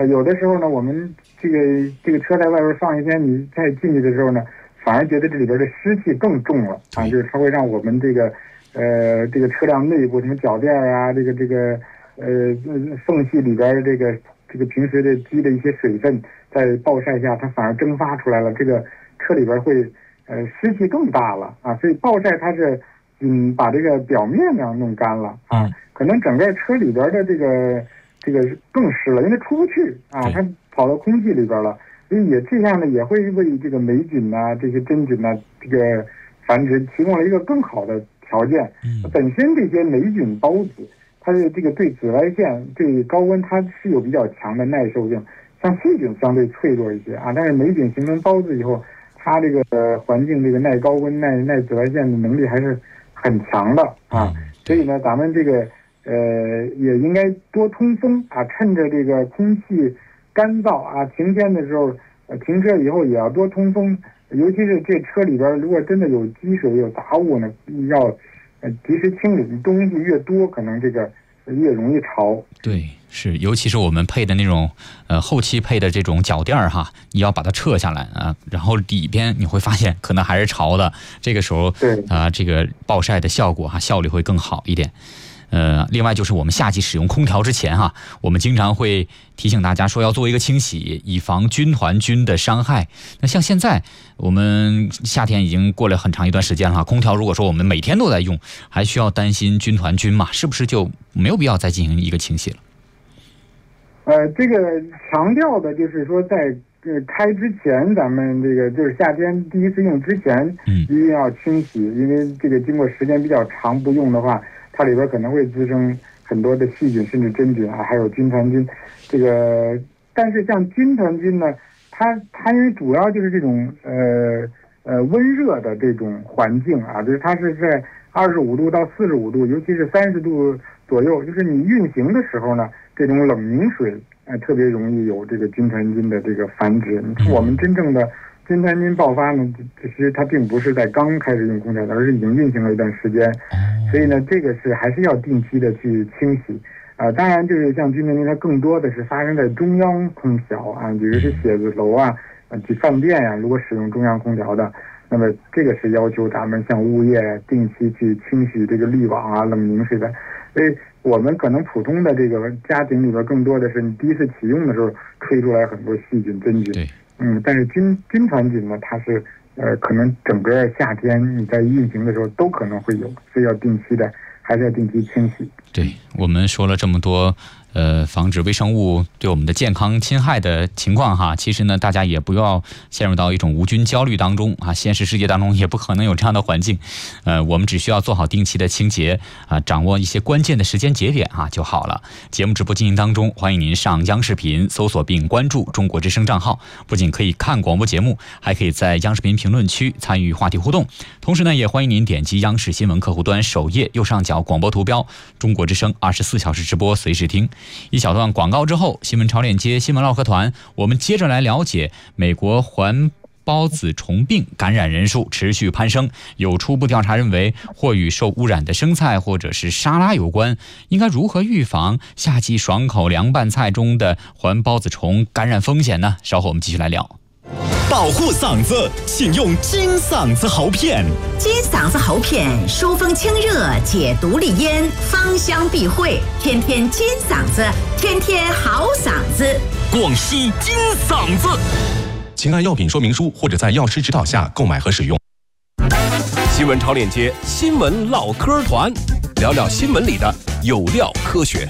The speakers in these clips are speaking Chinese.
有的时候呢，我们这个车在外边放一天，你再进去的时候呢，反而觉得这里边的湿气更重了啊，就是它会让我们这个车辆内部什么脚垫啊，这个缝隙里边这个平时的积的一些水分，在暴晒下它反而蒸发出来了，这个车里边会湿气更大了啊，所以暴晒它是把这个表面呢弄干了啊，可能整个车里边的这个更湿了，因为它出不去啊，它跑到空气里边了，所以这样呢也会为这个霉菌呐、这些真菌呐这个繁殖提供了一个更好的条件。本身这些霉菌孢子，它的这个对紫外线、对高温，它是有比较强的耐受性，像细菌相对脆弱一些啊，但是霉菌形成孢子以后，它这个环境这个耐高温、耐紫外线的能力还是很强的啊，所以呢，咱们这个也应该多通风啊，趁着这个空气干燥啊，晴天的时候，停车以后也要多通风，尤其是这车里边如果真的有积水、有杂物呢，要及时清理，东西越多，可能这个越容易潮。 对，是，尤其是我们配的那种后期配的这种脚垫哈，你要把它撤下来啊，然后里边你会发现可能还是潮的，这个时候这个暴晒的效果效率会更好一点。另外就是我们夏季使用空调之前我们经常会提醒大家说要做一个清洗，以防军团菌的伤害。那像现在我们夏天已经过了很长一段时间了，空调如果说我们每天都在用，还需要担心军团菌嘛？是不是就没有必要再进行一个清洗了？ 这个强调的就是说在开之前，咱们这个就是夏天第一次用之前，一定要清洗，因为这个经过时间比较长不用的话，它里边可能会滋生很多的细菌，甚至真菌还有军团菌。这个，但是像军团菌呢，它因为主要就是这种温热的这种环境啊，就是它是在25度到45度，尤其是30度左右，就是你运行的时候呢，这种冷凝水特别容易有这个军团菌的这个繁殖。我们真正的军团菌爆发呢，其实它并不是在刚开始用空调，而是已经运行了一段时间，所以呢，这个是还是要定期的去清洗。当然就是像军团菌，它更多的是发生在中央空调啊，比如是写字楼啊、饭店呀，如果使用中央空调的，那么这个是要求咱们像物业定期去清洗这个滤网啊、冷凝水的。所以我们可能普通的这个家庭里边，更多的是你第一次启用的时候吹出来很多细菌、真菌。但是军团菌呢，它是可能整个夏天你在运行的时候都可能会有，所以要定期的，还是要定期清洗。 对，我们说了这么多防止微生物对我们的健康侵害的情况其实呢，大家也不要陷入到一种无菌焦虑当中现实世界当中也不可能有这样的环境，我们只需要做好定期的清洁掌握一些关键的时间节点就好了。节目直播进行当中，欢迎您上央视频搜索并关注中国之声账号，不仅可以看广播节目，还可以在央视频评论区参与话题互动。同时呢，也欢迎您点击央视新闻客户端首页右上角广播图标，中国之声24小时直播随时听。一小段广告之后，新闻超链接新闻唠嗑团，我们接着来了解美国环孢子虫病感染人数持续攀升，有初步调查认为或与受污染的生菜或者是沙拉有关，应该如何预防夏季爽口凉拌菜中的环孢子虫感染风险呢？稍后我们继续来聊。 保护嗓子，请用金嗓子喉片。 金嗓子喉片疏风清热，解毒利咽，芳香避秽，天天金嗓子，天天好嗓子。 广西金嗓子，请按药品说明书或者在药师指导下购买和使用。新闻超链接新闻唠嗑团，聊聊新闻里的有料科学。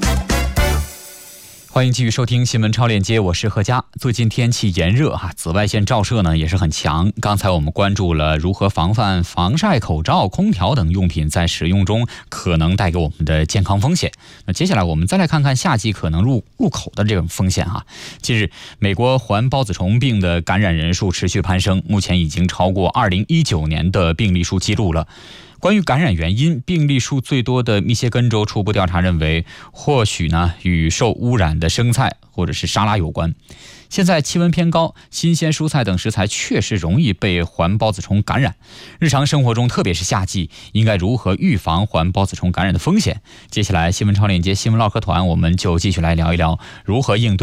欢迎继续收听新闻超链接，我是何佳。最近天气炎热紫外线照射呢也是很强。刚才我们关注了如何防范防晒口罩、空调等用品在使用中可能带给我们的健康风险。那接下来我们再来看看夏季可能入口的这种风险近日，美国环孢子虫病的感染人数持续攀升，目前已经超过2019年的病例数记录了。关于感染原因，病例数最多的密歇根州初步调查认为，或许呢与受污染的生菜或者是沙拉有关。现在气温偏高，新鲜蔬菜等食材确实容易被环孢子虫感染。日常生活中，特别是夏季，应该如何预防环孢子虫感染的风险？接下来新闻超链接新闻唠嗑团，我们就继续来聊一聊如何应对